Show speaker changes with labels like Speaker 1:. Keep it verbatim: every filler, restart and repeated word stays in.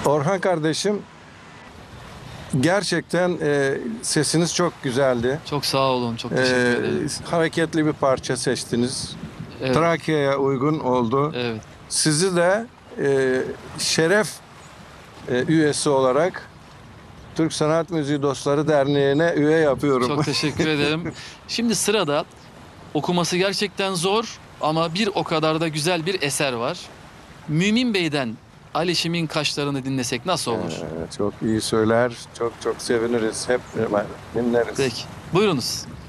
Speaker 1: Orhan kardeşim, gerçekten e, sesiniz çok güzeldi.
Speaker 2: Çok sağ olun, çok teşekkür
Speaker 1: E,
Speaker 2: ederim.
Speaker 1: hareketli bir parça seçtiniz.
Speaker 2: Evet,
Speaker 1: Trakya'ya uygun oldu.
Speaker 2: evet.
Speaker 1: Sizi de e, şeref e, üyesi olarak Türk Sanat Müziği Dostları Derneği'ne üye yapıyorum.
Speaker 2: Çok teşekkür ederim. Şimdi sırada okuması gerçekten zor ama bir o kadar da güzel bir eser var. Mümin Bey'den Alişim'in Kaşlarını dinlesek nasıl olur?
Speaker 1: E, çok iyi söyler, çok çok seviniriz, hep e, dinleriz.
Speaker 2: Peki, buyurunuz.